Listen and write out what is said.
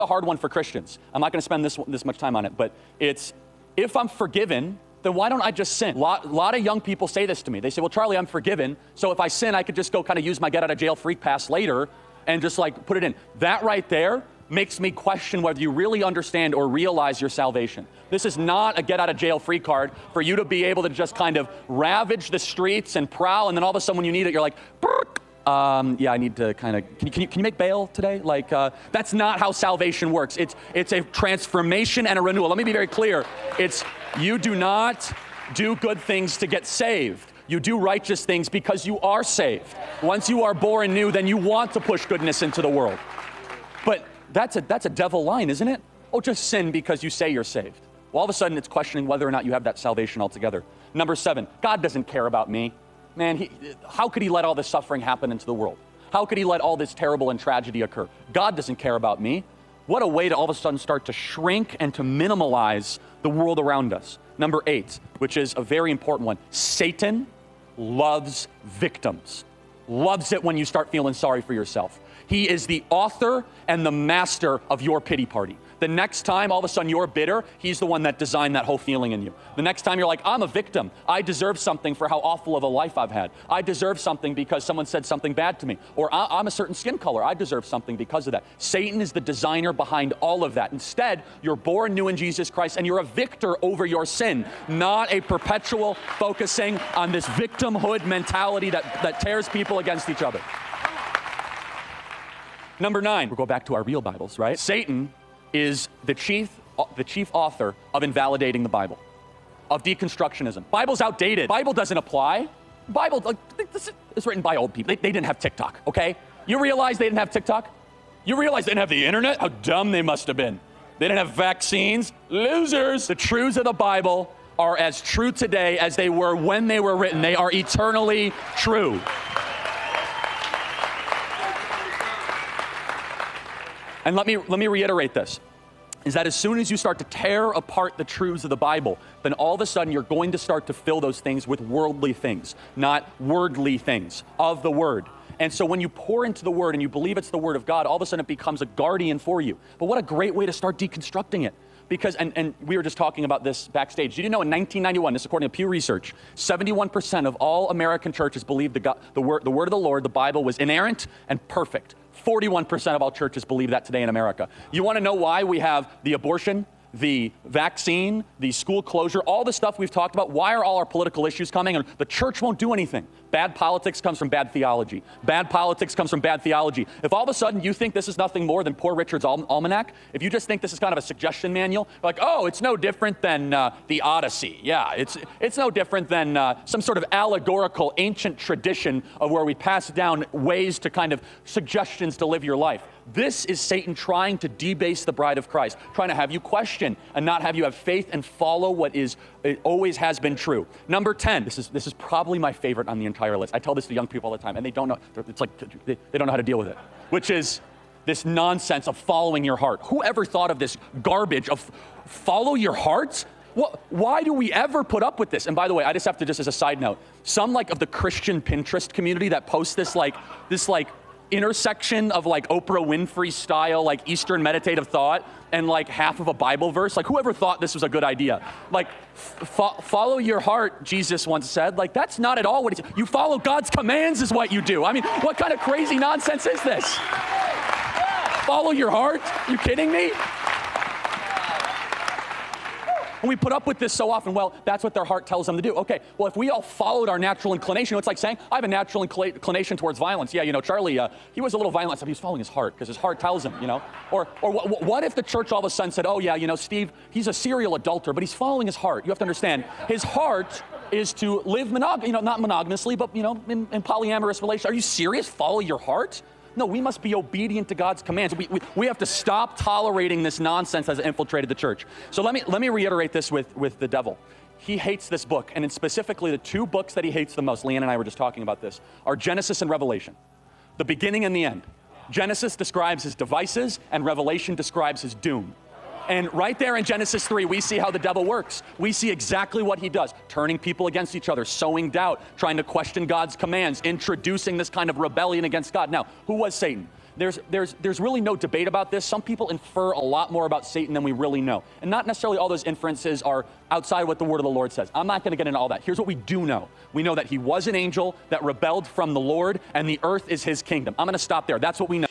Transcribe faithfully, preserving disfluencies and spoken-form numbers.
a hard one for Christians. I'm not going to spend this, this much time on it, but it's, if I'm forgiven, then why don't I just sin? A lot, lot of young people say this to me. They say, well, Charlie, I'm forgiven, so if I sin, I could just go kind of use my get out of jail free pass later and just like put it in. That right there makes me question whether you really understand or realize your salvation. This is not a get out of jail free card for you to be able to just kind of ravage the streets and prowl, and then all of a sudden when you need it, you're like, um, yeah, I need to kind of, can you, can you, can you make bail today? Like, uh, that's not how salvation works. It's, it's a transformation and a renewal. Let me be very clear. It's, you do not do good things to get saved. You do righteous things because you are saved. Once you are born new, then you want to push goodness into the world. But that's a, that's a devil line, isn't it? Oh, just sin because you say you're saved. Well, all of a sudden it's questioning whether or not you have that salvation altogether. Number seven, God doesn't care about me. Man, he, how could he let all this suffering happen into the world? How could he let all this terrible and tragedy occur? God doesn't care about me. What a way to all of a sudden start to shrink and to minimalize the world around us. Number eight, which is a very important one. Satan loves victims. Loves it when you start feeling sorry for yourself. He is the author and the master of your pity party. The next time all of a sudden you're bitter, he's the one that designed that whole feeling in you. The next time you're like, I'm a victim. I deserve something for how awful of a life I've had. I deserve something because someone said something bad to me. Or I'm a certain skin color. I deserve something because of that. Satan is the designer behind all of that. Instead, you're born new in Jesus Christ and you're a victor over your sin, not a perpetual focusing on this victimhood mentality that, that tears people against each other. Number nine, we'll go back to our real Bibles, right? Satan is the chief, the chief author of invalidating the Bible, of deconstructionism. Bible's outdated. Bible doesn't apply. Bible, like, this is written by old people. They, they didn't have TikTok, okay? You realize they didn't have TikTok? You realize they didn't have the internet? How dumb they must have been. They didn't have vaccines. Losers. The truths of the Bible are as true today as they were when they were written. They are eternally true. And let me, let me reiterate this, is that as soon as you start to tear apart the truths of the Bible, then all of a sudden you're going to start to fill those things with worldly things, not wordly things of the Word. And so when you pour into the Word and you believe it's the Word of God, all of a sudden it becomes a guardian for you. But what a great way to start deconstructing it. Because, and, and we were just talking about this backstage. Did you know in nineteen ninety-one, this according to Pew Research, seventy-one percent of all American churches believed the, God, the, word, the word of the Lord, the Bible, was inerrant and perfect. forty-one percent of all churches believe that today in America. You want to know why we have the abortion, the vaccine, the school closure, all the stuff we've talked about? Why are all our political issues coming? And the church won't do anything. Bad politics comes from bad theology. Bad politics comes from bad theology. If all of a sudden you think this is nothing more than Poor Richard's Al- Almanac, if you just think this is kind of a suggestion manual, like, oh, it's no different than uh, the Odyssey. Yeah, it's, it's no different than uh, some sort of allegorical ancient tradition of where we pass down ways to kind of suggestions to live your life. This is Satan trying to debase the bride of Christ, trying to have you question and not have you have faith and follow what is, it always has been true. Number ten, this is, this is probably my favorite on the entire list. I tell this to young people all the time, and they don't know, it's like, they, they don't know how to deal with it, which is this nonsense of following your heart. Whoever thought of this garbage of follow your heart? What, why do we ever put up with this? And by the way, I just have to, just as a side note, some like of the Christian Pinterest community that posts this like, this like, intersection of like Oprah Winfrey style, like Eastern meditative thought and like half of a Bible verse. Like whoever thought this was a good idea? Like fo- follow your heart, Jesus once said. Like that's not at all what he said. You follow God's commands is what you do. I mean, what kind of crazy nonsense is this? Follow your heart? You kidding me? And we put up with this so often. Well, that's what their heart tells them to do. Okay, well, if we all followed our natural inclination, you know, it's like saying, I have a natural incl- inclination towards violence. Yeah, you know, Charlie, uh, he was a little violent, so he was following his heart because his heart tells him, you know. Or, or wh- what if the church all of a sudden said, oh, yeah, you know, Steve, he's a serial adulterer, but he's following his heart. You have to understand, his heart is to live monog- you know, not monogamously, but, you know, in, in polyamorous relations. Are you serious? Follow your heart? No, we must be obedient to God's commands. We, we, we have to stop tolerating this nonsense that has infiltrated the church. So let me, let me reiterate this with, with the devil. He hates this book, and in specifically the two books that he hates the most, Leanne and I were just talking about this, are Genesis and Revelation, the beginning and the end. Genesis describes his devices, and Revelation describes his doom. And right there in Genesis three, we see how the devil works. We see exactly what he does, turning people against each other, sowing doubt, trying to question God's commands, introducing this kind of rebellion against God. Now, who was Satan? there's, there's, there's really no debate about this. Some people infer a lot more about Satan than we really know. And not necessarily all those inferences are outside what the word of the Lord says. I'm not going to get into all that. Here's what we do know. We know that he was an angel that rebelled from the Lord, and the earth is his kingdom. I'm going to stop there. That's what we know.